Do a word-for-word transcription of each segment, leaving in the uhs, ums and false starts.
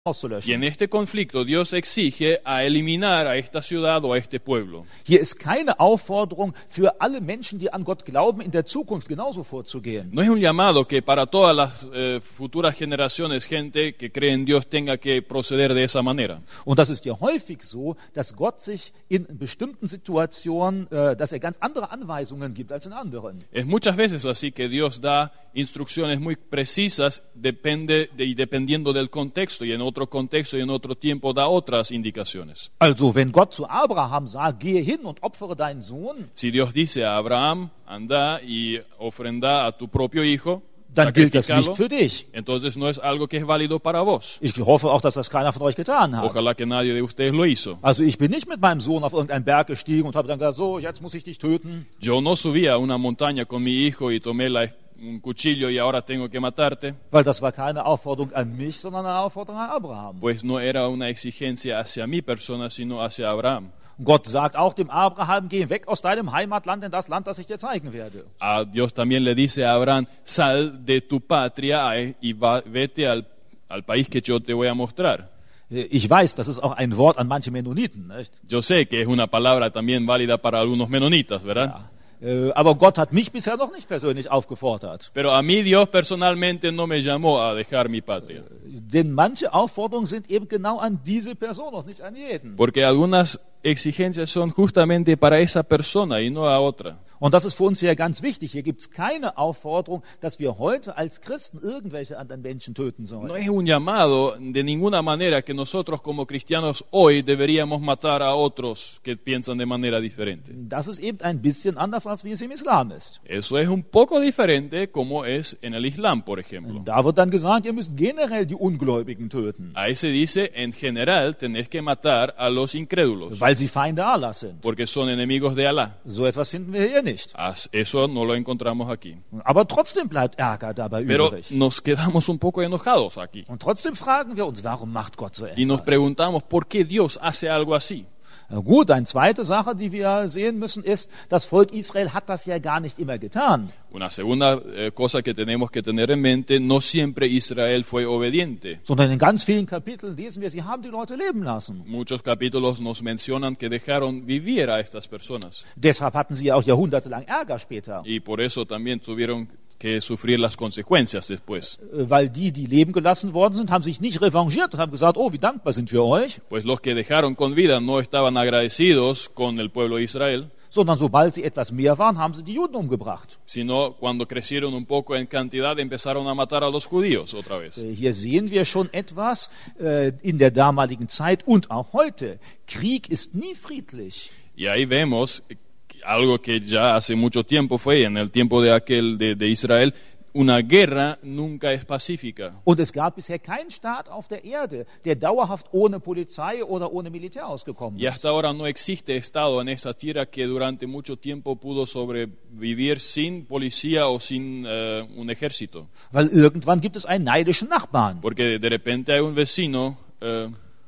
Y auszulöschen. en este conflicto Dios exige a eliminar a esta ciudad o a este pueblo. Hier ist keine Aufforderung für alle Menschen, die an Gott glauben, in der Zukunft genauso vorzugehen. No es un llamado que para todas las eh, futuras generaciones gente que cree en Dios tenga que proceder de esa manera. Und das ist ja häufig so, dass Gott sich in bestimmten Situationen, äh, dass er ganz andere Anweisungen gibt als in anderen. Es muchas veces así que Dios da instrucciones muy precisas depende de, y dependiendo del contexto, y en otro contexto y en otro tiempo da otras indicaciones. Also, wenn Gott zu Abraham sagt, gehe hin und opfere deinen Sohn, Si Dios dice a Abraham, anda y ofrenda a tu propio hijo, dann gilt das nicht sacrificalo, für dich. entonces no es algo que es válido para vos. Ich hoffe auch, dass das keiner von euch getan hat. Ojalá que nadie de ustedes lo hizo. Also ich bin nicht mit meinem Sohn auf irgendeinen Berg gestiegen und habe dann gesagt, so, jetzt muss ich dich töten. Yo no subí a una montaña con mi hijo y tomé la, un cuchillo y ahora tengo que matarte, Weil das war keine Aufforderung an mich, sondern eine Aufforderung an Abraham. pues no era una exigencia hacia mi persona, sino hacia Abraham. Gott sagt auch dem Abraham, geh weg aus deinem Heimatland in das Land, das ich dir zeigen werde. A Dios también le dice a Abraham, sal de tu patria eh, y va, vete al, al país que yo te voy a mostrar. Ich weiß, das ist auch ein Wort an manche Mennoniten, nicht? Yo sé que es una palabra también válida para algunos menonitas, ¿verdad? Äh, Aber Gott hat mich bisher noch nicht persönlich aufgefordert. Pero a mí Dios personalmente no me llamó a dejar mi patria. Denn manche Aufforderungen sind eben genau an diese Person und nicht an jeden. Porque algunas exigencias son justamente para esa persona y no a otra. Und das ist für uns hier ganz wichtig. Hier gibt es keine Aufforderung, dass wir heute als Christen irgendwelche anderen Menschen töten sollen. No es un llamado de ninguna manera que nosotros como cristianos hoy deberíamos matar a otros que piensan de manera diferente. Das ist eben ein bisschen anders, als wie es im Islam ist. Eso es un poco diferente como es en el Islam, por ejemplo. Da wird dann gesagt, ihr müsst generell die Ungläubigen töten, Ahí se dice, en general, tenés que matar a los incrédulos, weil sie Feinde Allahs sind. porque son enemigos de Alá. So etwas finden wir hier nicht. As- Eso no lo encontramos aquí. Aber trotzdem bleibt Ärger dabei Pero übrig. nos quedamos un poco enojados aquí. Und trotzdem fragen wir uns, warum macht Gott so Y nos etwas? preguntamos, ¿por qué Dios hace algo así? Na gut, eine zweite Sache, die wir sehen müssen, ist, das Volk Israel hat das ja gar nicht immer getan. Una segunda eh, cosa que tenemos que tener en mente, no siempre Israel fue obediente. Sondern in ganz vielen Kapiteln lesen wir, sie haben die Leute leben lassen. Muchos capítulos nos mencionan que dejaron vivir a estas personas Deshalb hatten sie ja auch jahrhundertelang Ärger später. y por eso también tuvieron que sufrir las consecuencias después. Äh, Weil die, die leben gelassen worden sind, haben sich nicht revanchiert und haben gesagt, oh, wie dankbar sind wir euch, Pues los que dejaron con vida no estaban agradecidos con el pueblo de Israel, sondern sobald sie etwas mehr waren, haben sie die Juden umgebracht. sino cuando crecieron un poco en cantidad empezaron a matar a los judíos otra vez. Äh, Hier sehen wir schon etwas äh, in der damaligen Zeit und auch heute. Krieg ist nie friedlich. Y ahí vemos algo que ya hace mucho tiempo fue, en el tiempo de aquel de, de Israel, una guerra nunca es pacífica. Und es gab bisher keinen Staat auf der Erde, der dauerhaft ohne Polizei oder ohne Militär ausgekommen Y ist. hasta ahora no existe Estado en esa tierra que durante mucho tiempo pudo sobrevivir sin policía o sin eh, un ejército. Weil irgendwann gibt es einen neidischen Nachbarn. Porque de repente hay un vecino eh,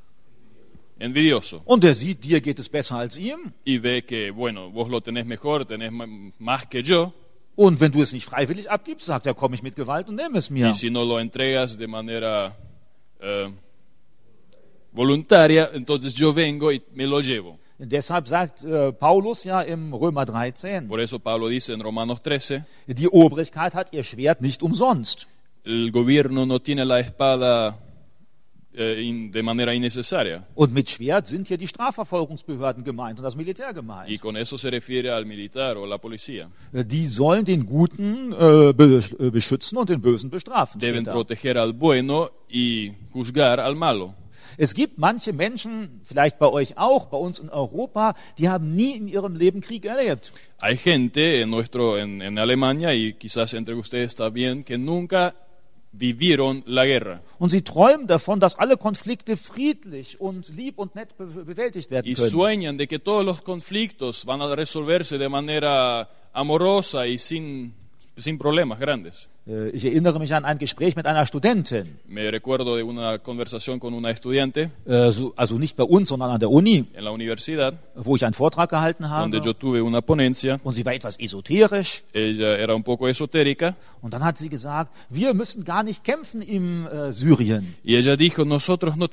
envidioso Und der sieht, dir geht es besser als ihm. y ve que, bueno, vos lo tenés mejor, tenés ma- más que yo, Und wenn du es nicht freiwillig abgibst, sagt er, komm ich mit Gewalt und nimm es mir. y si no lo entregas de manera eh, voluntaria, entonces yo vengo y me lo llevo. Deshalb sagt äh, Paulus ja im Römer dreizehn, Por eso Pablo dice en Romanos trece, die Obrigkeit hat ihr Schwert nicht umsonst. el gobierno no tiene la espada eh, in- de manera innecesaria. Und mit Schwert sind hier die Strafverfolgungsbehörden gemeint und das Militär Y gemeint. con eso se refiere al militar o la policía. Die sollen den Guten äh, be äh, beschützen und den Bösen bestrafen. Deben steht da. proteger al bueno y juzgar al malo. Es gibt manche Menschen, vielleicht bei euch auch, bei uns in Europa, die haben nie in ihrem Leben Krieg erlebt. Hay gente en, nuestro, en, en Alemania y quizás entre ustedes también que nunca vivieron la guerra. Und sie träumen davon, dass alle Konflikte friedlich und lieb und nett be bewältigt werden Y können. sueñan de que todos los conflictos van a resolverse de manera amorosa y sin, sin problemas grandes. Äh, Ich erinnere mich an ein Gespräch mit einer Studentin, Me recuerdo de una conversación con una estudiante äh, so- also nicht bei uns, sondern an der Uni, en la universidad, wo ich einen Vortrag gehalten donde habe. yo tuve una ponencia. Und sie war etwas esoterisch. Ella era un poco esotérica Und dann hat sie gesagt, wir müssen gar nicht kämpfen im äh, Syrien. y ella dijo, nosotros no